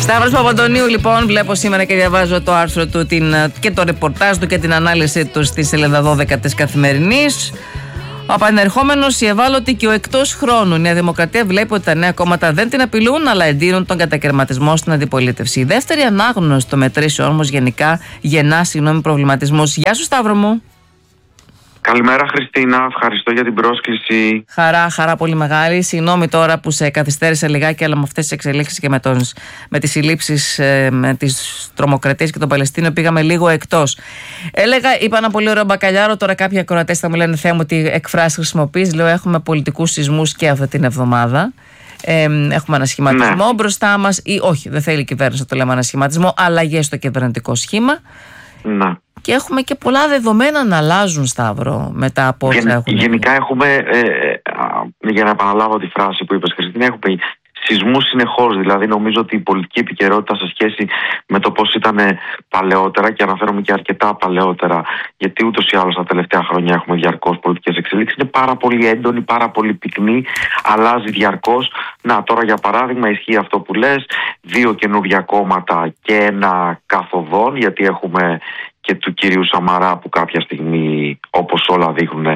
Σταύρος Παπαντονίου, λοιπόν, βλέπω σήμερα και διαβάζω το άρθρο του και το ρεπορτάζ του και την ανάλυση του στη σελίδα 12 της Καθημερινής. Ο απανερχόμενος, η ευάλωτη και ο εκτός χρόνου. Η Νέα Δημοκρατία βλέπει ότι τα νέα κόμματα δεν την απειλούν, αλλά εντείνουν τον κατακαιρματισμό στην αντιπολίτευση. Η δεύτερη ανάγνωση των μετρήσεων όμως γενικά γεννά προβληματισμούς. Γεια σου, Σταύρο μου. Καλημέρα, Χριστίνα. Ευχαριστώ για την πρόσκληση. Χαρά πολύ μεγάλη. Συγγνώμη τώρα που σε καθυστέρησα λιγάκι, αλλά με αυτές τις εξελίξεις και με τις συλλήψεις, με τις τρομοκρατίες και τον Παλαιστίνιο πήγαμε λίγο εκτός. Είπα ένα πολύ ωραίο μπακαλιάρο. Τώρα κάποιοι ακροατές θα μου λένε, Θεέ μου, τι εκφράσεις χρησιμοποιείς. Λέω, έχουμε πολιτικούς σεισμούς και αυτή την εβδομάδα. Έχουμε ανασχηματισμό μπροστά μας, ή όχι, δεν θέλει η κυβέρνηση να το λέμε ανασχηματισμό, αλλαγές στο κυβερνητικό σχήμα. Να. Και έχουμε και πολλά δεδομένα να αλλάζουν, Σταύρο, μετά από όσα έχουν. Γενικά έχουμε, για να επαναλάβω τη φράση που είπες, Χριστίνα, έχουμε σεισμούς συνεχώς. Δηλαδή, νομίζω ότι η πολιτική επικαιρότητα σε σχέση με το πώς ήταν παλαιότερα, και αναφέρομαι και αρκετά παλαιότερα, γιατί ούτως ή άλλως τα τελευταία χρόνια έχουμε διαρκώς πολιτικές εξελίξεις, είναι πάρα πολύ έντονη, πάρα πολύ πυκνή, αλλάζει διαρκώς. Να, τώρα για παράδειγμα, ισχύει αυτό που λες, 2 καινούργια κόμματα και ένα καθοδόν, γιατί έχουμε και του κυρίου Σαμαρά που κάποια στιγμή, όπως όλα δείχνουν,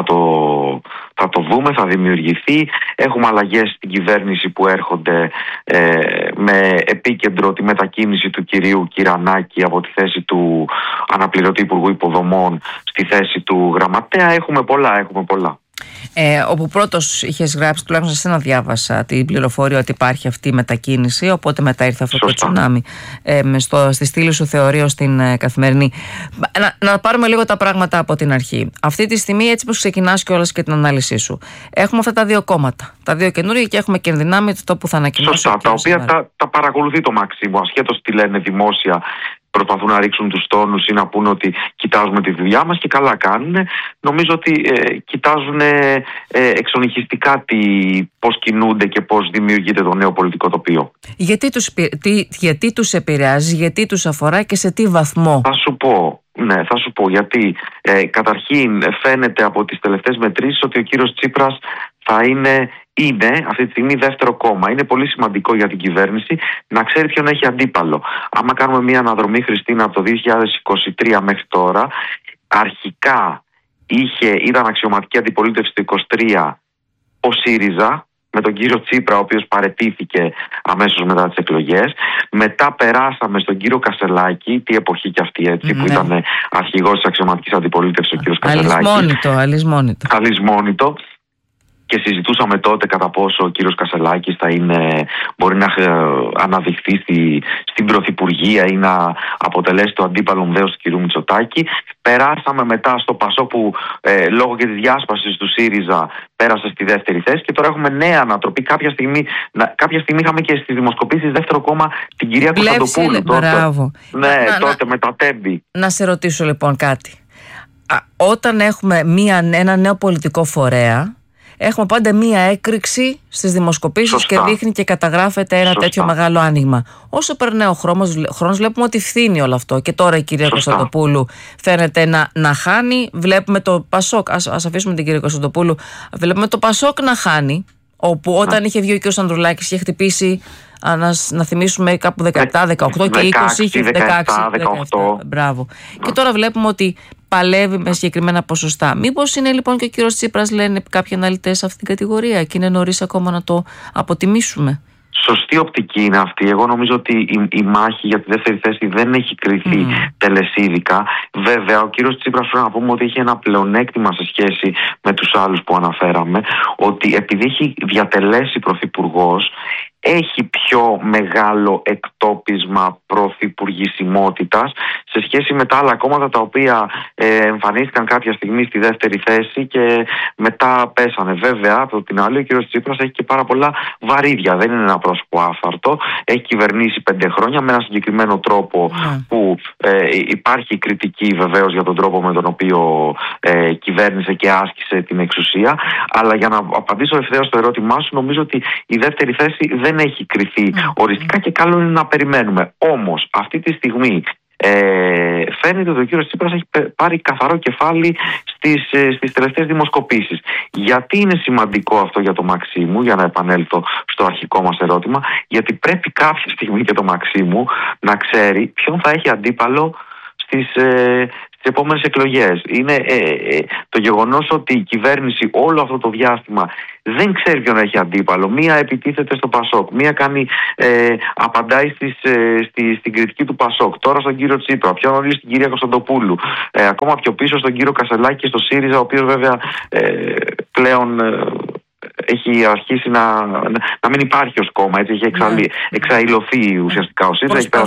θα το δούμε, θα δημιουργηθεί. Έχουμε αλλαγές στην κυβέρνηση που έρχονται με επίκεντρο τη μετακίνηση του κυρίου Κυρανάκη από τη θέση του αναπληρωτή Υπουργού Υποδομών στη θέση του γραμματέα. Έχουμε πολλά. Όπου πρώτος είχες γράψει, τουλάχιστον σε ένα διάβασα την πληροφορία ότι υπάρχει αυτή η μετακίνηση, οπότε μετά ήρθε αυτό το τσουνάμι στη στήλη σου θεωρείο στην Καθημερινή. Να πάρουμε λίγο τα πράγματα από την αρχή. Αυτή τη στιγμή, έτσι πως ξεκινάς κιόλας και την ανάλυση σου, έχουμε αυτά τα 2 κόμματα, τα 2 καινούργια, και έχουμε και ενδυνάμει το που θα ανακοινώσει. Σωστά, τα οποία τα παρακολουθεί το Μαξίμου, ασχέτως τι λένε δημόσια. Προσπαθούν να ρίξουν τους τόνους ή να πούνε ότι κοιτάζουμε τη δουλειά μας, και καλά κάνουν. Νομίζω ότι κοιτάζουν εξονυχιστικά πώς κινούνται και πώς δημιουργείται το νέο πολιτικό τοπίο. Γιατί τους επηρεάζει, γιατί τους αφορά και σε τι βαθμό? Θα σου πω γιατί. Καταρχήν, φαίνεται από τις τελευταίες μετρήσεις ότι ο κύριος Τσίπρας θα είναι αυτή τη στιγμή δεύτερο κόμμα. Είναι πολύ σημαντικό για την κυβέρνηση να ξέρει ποιον έχει αντίπαλο. Άμα κάνουμε μια αναδρομή, Χριστίνα, από το 2023 μέχρι τώρα, αρχικά ήταν αξιωματική αντιπολίτευση το 2023 ο ΣΥΡΙΖΑ, με τον κύριο Τσίπρα, ο οποίος παραιτήθηκε αμέσως μετά τις εκλογές. Μετά περάσαμε στον κύριο Κασελάκη, τι εποχή κι αυτή, έτσι, που ήταν αρχηγός της αξιωματικής αντιπολίτευσης ο κύριος Κασελάκη. Αλυσμόνητο. Και συζητούσαμε τότε κατά πόσο ο κύριος Κασελάκης μπορεί να αναδειχθεί στην πρωθυπουργία ή να αποτελέσει το αντίπαλο δέος του κυρίου Μητσοτάκη. Περάσαμε μετά στο ΠΑΣΟΚ που λόγω και της διάσπασης του ΣΥΡΙΖΑ πέρασε στη δεύτερη θέση, και τώρα έχουμε νέα ανατροπή. Κάποια στιγμή είχαμε και στις δημοσκοπήσεις δεύτερο κόμμα την κυρία Κωνσταντοπούλου. Τότε με τα Τέμπη. Να σε ρωτήσω λοιπόν κάτι. Όταν έχουμε ένα νέο πολιτικό φορέα, έχουμε πάντα μία έκρηξη στις δημοσκοπήσεις και δείχνει και καταγράφεται ένα τέτοιο μεγάλο άνοιγμα. Όσο περνάει ο χρόνος, βλέπουμε ότι φθήνει όλο αυτό. Και τώρα η κυρία Κωνσταντοπούλου φαίνεται να χάνει. Βλέπουμε το ΠΑΣΟΚ, ας αφήσουμε την κυρία Κωνσταντοπούλου, βλέπουμε το ΠΑΣΟΚ να χάνει. Όπου όταν είχε βγει ο κ. Ανδρουλάκης είχε χτυπήσει, να θυμίσουμε, κάπου 17, 18 και 20 είχε 16, 17. Μπράβο. Και τώρα βλέπουμε ότι παλεύει με συγκεκριμένα ποσοστά. Μήπως είναι λοιπόν και ο κύριος Τσίπρας, λένε κάποιοι αναλυτές, σε αυτήν την κατηγορία, και είναι νωρίς ακόμα να το αποτιμήσουμε? Σωστή οπτική είναι αυτή. Εγώ νομίζω ότι η μάχη για τη δεύτερη θέση δεν έχει κριθεί τελεσίδικα. Βέβαια, ο κύριος Τσίπρας, πρέπει να πούμε ότι έχει ένα πλεονέκτημα σε σχέση με τους άλλους που αναφέραμε, ότι επειδή έχει διατελέσει πρωθυπουργός, έχει πιο μεγάλο εκτόπισμα πρωθυπουργησιμότητας σε σχέση με τα άλλα κόμματα, τα οποία εμφανίστηκαν κάποια στιγμή στη δεύτερη θέση και μετά πέσανε. Βέβαια, από την άλλη, ο κ. Τσίπρας έχει και πάρα πολλά βαρύδια. Δεν είναι ένα πρόσωπο άφαρτο. Έχει κυβερνήσει 5 χρόνια με ένα συγκεκριμένο τρόπο που υπάρχει κριτική βεβαίως για τον τρόπο με τον οποίο κυβέρνησε και άσκησε την εξουσία. Αλλά για να απαντήσω ευθέως στο ερώτημά σου, νομίζω ότι η δεύτερη θέση δεν έχει κριθεί οριστικά και καλό είναι να περιμένουμε. Όμως, αυτή τη στιγμή Φαίνεται ότι ο κύριος Τσίπρας έχει πάρει καθαρό κεφάλι στις τελευταίες δημοσκοπήσεις. Γιατί είναι σημαντικό αυτό για το Μαξίμου, για να επανέλθω στο αρχικό μας ερώτημα? Γιατί πρέπει κάποια στιγμή και το Μαξίμου να ξέρει ποιον θα έχει αντίπαλο στις επόμενες εκλογές. Είναι το γεγονός ότι η κυβέρνηση όλο αυτό το διάστημα δεν ξέρει ποιον έχει αντίπαλο. Μία επιτίθεται στο Πασόκ, μία απαντάει στην κριτική του Πασόκ, τώρα στον κύριο Τσίπρα, πιο νωρίς στην κυρία Κωνσταντοπούλου, ακόμα πιο πίσω στον κύριο Κασελάκη και στο ΣΥΡΙΖΑ, ο οποίος βέβαια πλέον έχει αρχίσει να μην υπάρχει ως κόμμα, έτσι, έχει εξαϊλωθεί ουσιαστικά ο ΣΥΡΙΖΑ.